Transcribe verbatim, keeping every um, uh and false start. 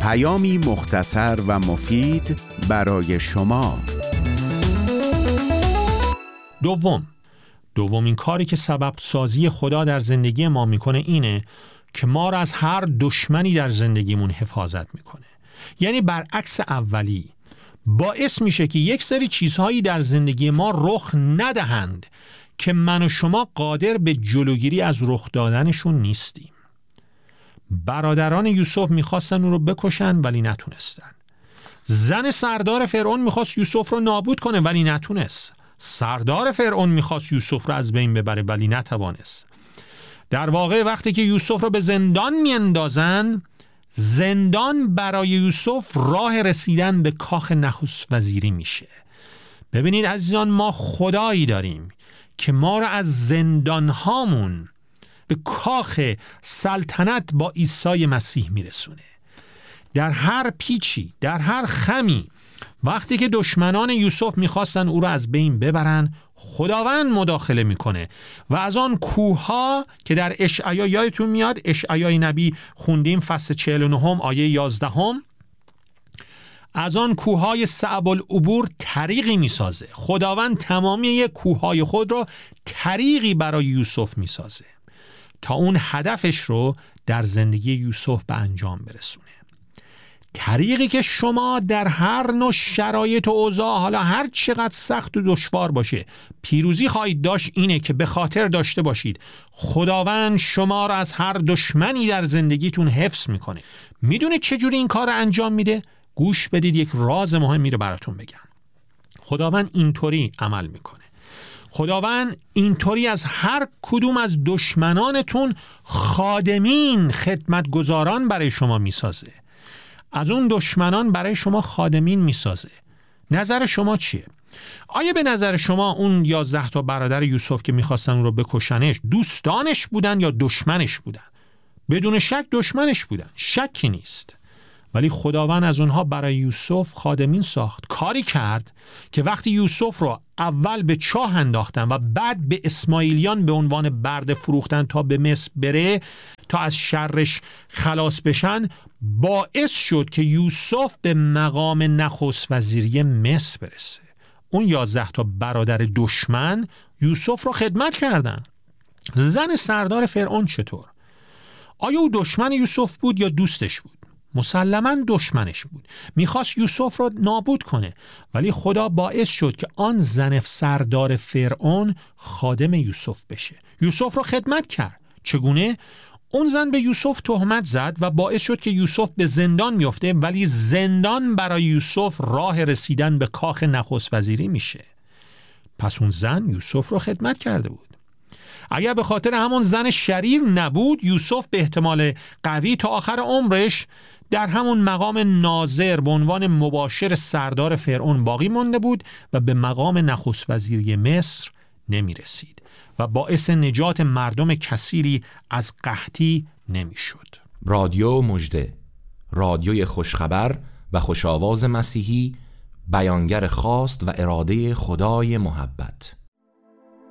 پیامی مختصر و مفید برای شما. دوم دومین کاری که سبب سازی خدا در زندگی ما میکنه اینه که ما را از هر دشمنی در زندگیمون حفاظت میکنه. یعنی برعکس اولی باعث میشه که یک سری چیزهایی در زندگی ما رخ ندهند که من و شما قادر به جلوگیری از رخ دادنشون نیستیم. برادران یوسف میخواستن اون رو بکشن ولی نتونستن. زن سردار فرعون میخواست یوسف رو نابود کنه ولی نتونست. سردار فرعون میخواست یوسف رو از بین ببره ولی نتوانست. در واقع وقتی که یوسف رو به زندان میاندازن، زندان برای یوسف راه رسیدن به کاخ نخست وزیری میشه. ببینید عزیزان، ما خدایی داریم که ما رو از زندان هامون به کاخ سلطنت با عیسی مسیح میرسونه. در هر پیچی، در هر خمی، وقتی که دشمنان یوسف میخواستن او رو از بین ببرن، خداوند مداخله میکنه و از آن کوهها که در اشعیا یادتون میاد، اشعیای نبی خوندیم فصل چهل و نه آیه یازده، از آن کوههای صعب العبور طریقی میسازه. خداوند تمامی کوههای خود رو طریقی برای یوسف میسازه تا اون هدفش رو در زندگی یوسف به انجام برسونه. طریقی که شما در هر نوع شرایط و اوضاع، حالا هر چقدر سخت و دشوار باشه، پیروزی خواهید داشت اینه که به خاطر داشته باشید خداوند شما را از هر دشمنی در زندگیتون حفظ میکنه. میدونه چجوری این کار انجام میده؟ گوش بدید، یک راز مهمی رو براتون بگم. خداوند اینطوری عمل میکنه. خداوند اینطوری از هر کدوم از دشمنانتون خادمین، خدمتگزاران برای شما میسازه. از اون دشمنان برای شما خادمین میسازه. نظر شما چیه؟ آیا به نظر شما اون یازده تا برادر یوسف که میخواستن اون رو بکشنش دوستانش بودن یا دشمنش بودن؟ بدون شک دشمنش بودن، شکی نیست. ولی خداوند از اونها برای یوسف خادمین ساخت. کاری کرد که وقتی یوسف رو اول به چاه انداختن و بعد به اسماعیلیان به عنوان برده فروختن تا به مصر بره تا از شرش خلاص بشن، باعث شد که یوسف به مقام نخست وزیری مصر برسه. اون یازده تا برادر دشمن یوسف رو خدمت کردن. زن سردار فرعون چطور؟ آیا او دشمن یوسف بود یا دوستش بود؟ مسلماً دشمنش بود. میخواست یوسف رو نابود کنه، ولی خدا باعث شد که آن زن سردار فرعون خادم یوسف بشه. یوسف رو خدمت کرد. چگونه؟ اون زن به یوسف تهمت زد و باعث شد که یوسف به زندان میفته، ولی زندان برای یوسف راه رسیدن به کاخ نخست وزیری میشه. پس اون زن یوسف رو خدمت کرده بود. اگر به خاطر همون زن شریر نبود، یوسف به احتمال قوی تا آخر عمرش در همون مقام ناظر به عنوان مباشر سردار فرعون باقی مانده بود و به مقام نخست وزیری مصر نمی رسید و باعث نجات مردم کثیری از قحطی نمی شد. رادیو مژده، رادیوی خوشخبر و خوشاواز مسیحی، بیانگر خواست و اراده خدای محبت.